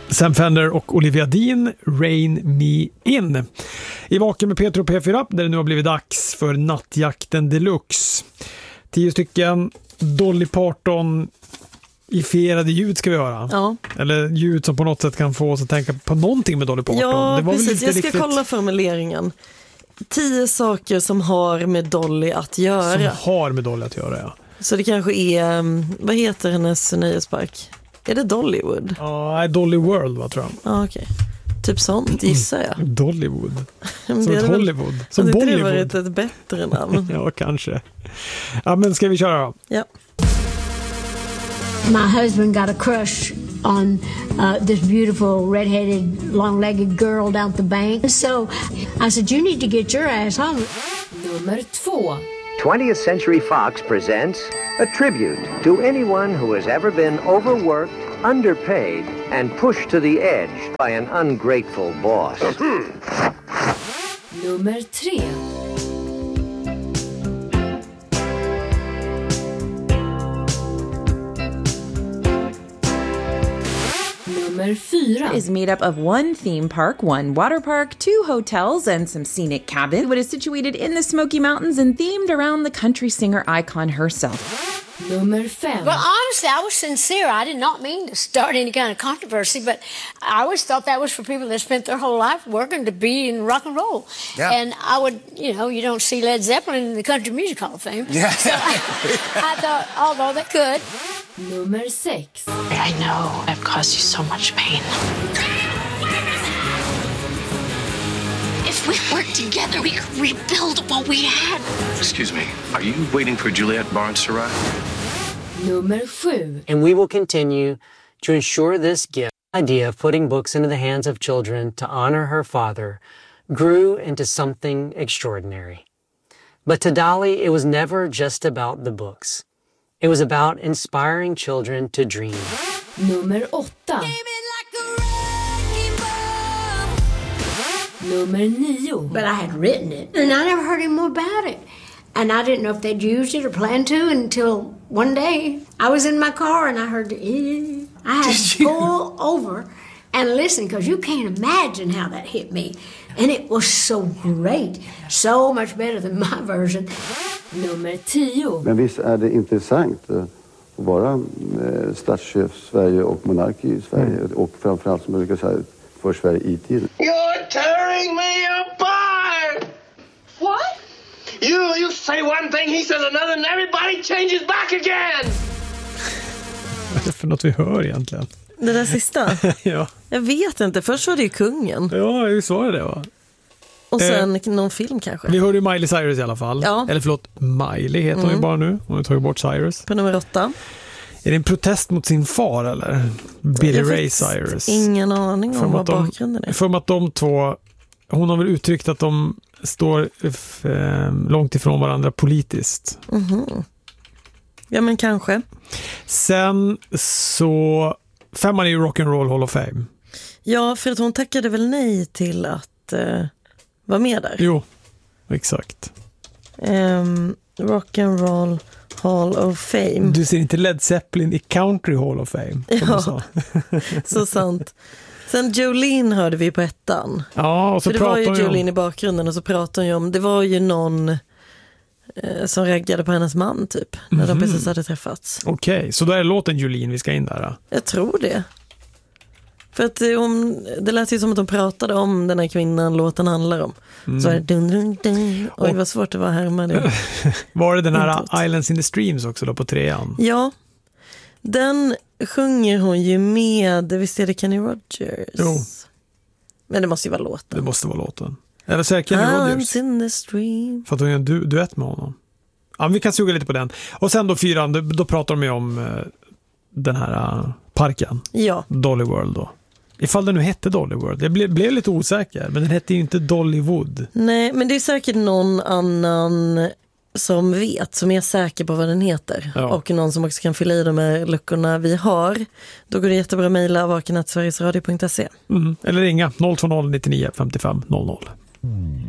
Sam Fender och Olivia Dean, Rain Me In. I Vaken med Peter och P4, där det nu har blivit dags för Nattjakten Deluxe. 10 stycken Dolly Parton-ifierade ljud ska vi göra. Ja. Eller ljud som på något sätt kan få oss att tänka på någonting med Dolly Parton. Ja, det var precis. Väl jag ska kolla formuleringen. 10 saker som har med Dolly att göra. Som har med Dolly att göra, ja. Så det kanske är, vad heter hennes nöjespark? Är det Dollywood? Ja, Dolly World, vad tror jag. Ja, okej. Typ sånt, gissar jag. Dollywood. Men Som det ett väl, Hollywood. Som hade inte det Bollywood. varit ett bättre namn? Ja, kanske. Ja, men ska vi köra då? Ja. My husband got a crush on this beautiful red-headed, long-legged girl down at the bank. So I said, you need to get your ass home. Nummer 2. 20th Century Fox presents a tribute to anyone who has ever been overworked, underpaid, and pushed to the edge by an ungrateful boss. Nummer 3. Nummer 4 is made up of one theme park, one water park, 2 hotels, and some scenic cabins. It is situated in the Smoky Mountains and themed around the country singer icon herself. Nummer 5. Well, honestly, I was sincere. I did not mean to start any kind of controversy, but I always thought that was for people that spent their whole life working to be in rock and roll. Yeah. And I would, you don't see Led Zeppelin in the Country Music Hall of Fame. Yeah. So I thought, although they could. Nummer 6. I know I've caused you so much pain. If we worked together, we could rebuild what we had. Excuse me, are you waiting for Juliette Barnes to arrive? Nummer 7. And we will continue to ensure this gift idea of putting books into the hands of children to honor her father grew into something extraordinary. But to Dolly, it was never just about the books. It was about inspiring children to dream. Nummer 8. Nummer 9. But I had written it, and I never heard any more about it. And I didn't know if they'd used it or planned to until one day I was in my car and I heard I had to pull over and listen because you can't imagine how that hit me. And it was so great. So much better than my version. Nummer 10. Men visst är det intressant att vara statschef Sverige och monark i Sverige och framförallt som jag brukar säga för Sverige i tiden. You're tearing me apart! What? You say one thing, he says another, and everybody changes back again! Vad är det för något vi hör egentligen? Det där sista? Ja. Jag vet inte, först var det ju kungen. Ja, vi sa det, va? Och sen någon film kanske. Vi hörde ju Miley Cyrus i alla fall. Ja. Eller förlåt, Miley heter hon ju bara nu. Hon har tagit bort Cyrus. På nummer 8. Är det en protest mot sin far eller? Billy Ray Cyrus. Ingen aning om vad bakgrunden är. För att de två, hon har väl uttryckt att de står långt ifrån varandra politiskt. Mm-hmm. Ja, men kanske. Sen så 5:an är ju Rock and Roll Hall of Fame. Ja, för att hon tackade väl nej till att vara med där. Jo, exakt. Rock and Roll Hall of Fame. Du ser inte Led Zeppelin i Country Hall of Fame. Ja, så sant. Sen Jolene hörde vi på 1:an. Ja, och så för det var ju Jolene om... i bakgrunden och så pratade hon ju om, det var ju någon som reagerade på hennes man typ, när de precis hade träffats. Okej, så då är det låten Jolene vi ska in där då? Jag tror det. För att det lät ju som att de pratade om den här kvinnan låten handlar om. Så är det dun, dun, dun. Oj, vad svårt det var här med det. Var det den här Islands in the Streams också då på 3:an? Ja, den sjunger hon ju med, visst är det Kenny Rogers? Jo. Men det måste ju vara låten. Det måste vara låten. Eller så är Kenny Islands Rogers. in the stream. För att hon är en duett med honom. Ja, vi kan suga lite på den. Och sen då 4:an, då pratar de ju om den här parken. Ja. Dolly World då. Ifall den nu hette Dolly World. Jag blev lite osäker, men den hette ju inte Dollywood. Nej, men det är säkert någon annan som vet, som är säker på vad den heter. Ja. Och någon som också kan fylla i de här luckorna vi har. Då går det jättebra att mejla vaken@sverigesradio.se. Eller ringa 020 99 55 00.